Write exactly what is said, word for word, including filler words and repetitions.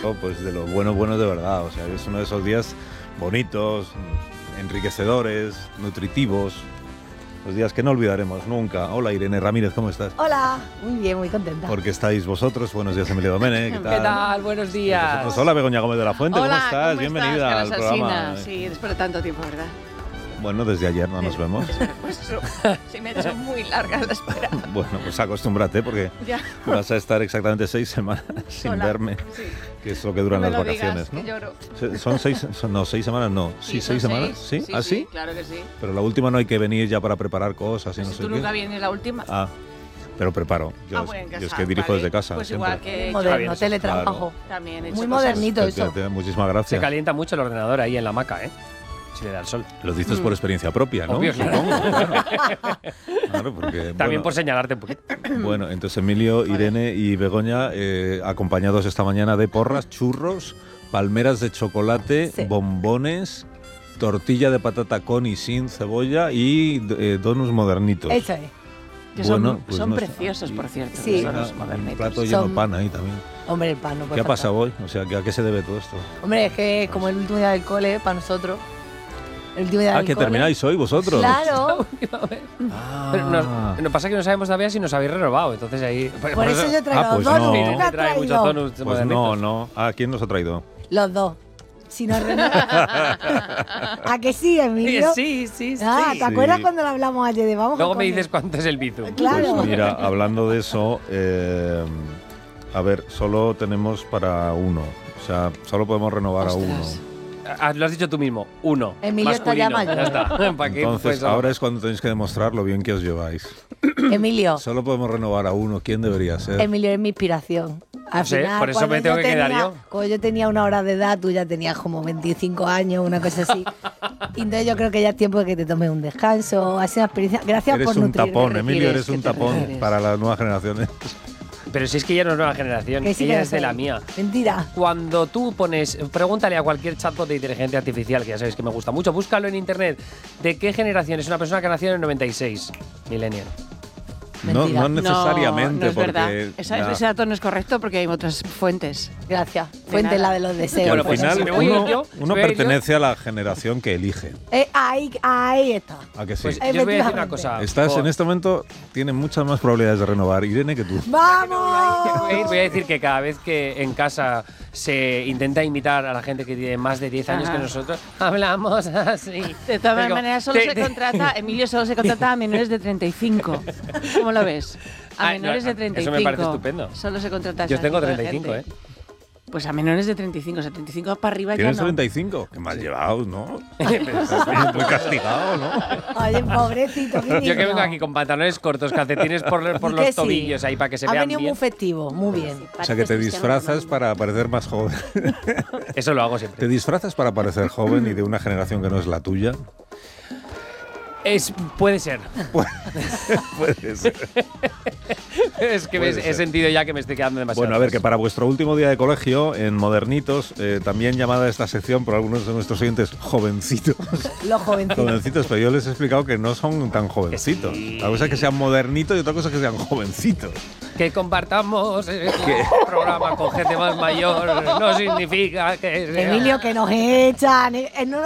hijo, pues de lo bueno, bueno de verdad. O sea, es uno de esos días bonitos, enriquecedores, nutritivos. Los días que no olvidaremos nunca. Hola Irene Ramírez, ¿cómo estás? Hola, muy bien, muy contenta. Porque estáis vosotros. Buenos días, Emilio Domene. ¿Qué tal? ¿Qué tal? Buenos días. Pues hola Begoña Gómez de la Fuente, Hola, ¿cómo estás? ¿cómo Bienvenida estás, al Carlos programa. Alsina? Sí, después de tanto tiempo, ¿verdad? Bueno, desde ayer no nos vemos. Pues eso, se me ha hecho muy larga la espera. Bueno, pues acostúmbrate porque Ya. vas a estar exactamente seis semanas sin Hola. verme, Sí. que es lo que duran No me las lo vacaciones, digas, ¿no? que lloro. Se- Son seis, son, no, seis semanas no. Sí, son seis semanas, ¿sí? Sí, ¿Ah, sí? Claro que sí. Pero la última no hay que venir ya para preparar cosas y Pues no si sé tú qué. nunca vienes la última. Ah, pero preparo. Yo, Ah, bueno, en yo es casa, que dirijo vale. desde casa Pues siempre. igual que Moderno, eso, teletrabajo. también he hecho Muy cosas. modernito Te- eso. te- te- Muchísimas Se gracias. calienta mucho el ordenador ahí en la hamaca, ¿eh? Si le da el sol. Lo dices Mm. por experiencia propia, ¿no? Obvio, claro. Supongo, claro. Claro, porque, También bueno, por señalarte un poquito. Bueno, entonces Emilio, Irene y Begoña, eh, acompañados esta mañana de porras, churros, palmeras de chocolate, Sí. bombones, tortilla de patata con y sin cebolla y eh, donuts modernitos. Eso es. Que son, Bueno, pues son no sé. preciosos, por cierto. Sí. Son Era los un modernitos. plato lleno de Son- pan ahí también. Hombre, el pan no puede ¿Qué ha faltar. pasado hoy? O sea, ¿a qué se debe todo esto? Hombre, es que como el último día del cole, para nosotros, el último día Ah, del que cole. termináis hoy vosotros. Claro, Ah. Pero nos, nos pasa que no sabemos todavía si nos habéis renovado, entonces ahí... por eso yo traigo Ah, pues los no. donuts. Sí, ¿Tú qué has trae muchos traído? donuts Pues modernitos. no, no. Ah, ¿quién nos ha traído? Los dos. Si nos renovamos. ¿A que sí, Emilio? Sí, sí, sí. Ah, ¿te acuerdas Sí. cuando lo hablamos ayer de vamos a Luego me comer? dices cuánto es el bizum. Claro. Pues mira, hablando de eso, eh, a ver, solo tenemos para uno. O sea, solo podemos renovar a uno. Ostras. Ah, lo has dicho tú mismo, uno. Emilio está masculino. ya mayor. Ya está. ¿Para qué? Entonces, Pues, ahora es cuando tenéis que demostrar lo bien que os lleváis. Emilio, Solo podemos renovar a uno. ¿Quién debería ser? Emilio es mi inspiración. Al No sé, final, por eso cuando me tengo yo que quedar tenía- yo. Cuando yo tenía una hora de edad, tú ya tenías como veinticinco años, una cosa así. Y entonces yo creo que ya es tiempo de que te tomes un descanso. Ha sido una experiencia. Gracias Eres por un nutrirme. tapón, ¿qué Emilio, refieres? eres un ¿Qué te tapón refieres? para las nuevas generaciones. Pero si es que ella no es nueva generación, Que sí ella que es de soy. la mía. Mentira. Cuando tú pones, pregúntale a cualquier chatbot de inteligencia artificial, que ya sabéis que me gusta mucho, búscalo en internet, ¿de qué generación es una persona que nació en el noventa y seis? Millennial. No, Mentira. no necesariamente, no, no es porque verdad. Esa- ya- ese dato no es correcto porque hay otras fuentes. Gracias. Fuente nada. la de los deseos. que al pues, final si me voy a ir uno, yo, uno si me voy a ir yo- pertenece a la generación que elige. Eh, ahí, ahí está. ¿A que sí? Pues yo os voy a decir una Efectivamente. cosa. Estás por- en este momento, tienes muchas más probabilidades de renovar, Irene, que tú. ¡Vamos! Voy a ir- voy a decir que cada vez que en casa se intenta imitar a la gente que tiene más de diez años Ajá. que nosotros, hablamos así. De todas Digo, maneras, solo te- se te- contrata, Emilio solo se contrata a menores de treinta y cinco. ¿Cómo lo ves? A Ah, menores no, de treinta y cinco. eso me parece estupendo. Solo se contrata a Yo ese tengo tipo de treinta y cinco, ¿eh? gente. Pues a menores de treinta y cinco, o sea, treinta y cinco para arriba ya ¿Tienes no. treinta y cinco? Qué mal llevado, ¿no? Estás muy castigado, ¿no? Oye, pobrecito. qué Yo que digno. vengo aquí con pantalones cortos, calcetines por, por Di los que sí. tobillos ahí para que se Ha vean venido bien. muy festivo, muy bien. O sea, que te disfrazas para parecer más joven. Eso lo hago siempre. ¿Te disfrazas para parecer joven y de una generación que no es la tuya? Es, puede ser. Puede ser. Es que Puede ves- he ser. sentido ya que me estoy quedando demasiado. Bueno, a ver, que atrás. para vuestro último día de colegio, en Modernitos, eh, también llamada esta sección por algunos de nuestros oyentes jovencitos. Los jovencitos. Jovencitos, pero yo les he explicado que no son tan jovencitos. sí. La cosa es que sean modernitos y otra cosa es que sean jovencitos. Que compartamos el programa con gente más mayor no significa que sea- Emilio, que nos echan. eh, eh, no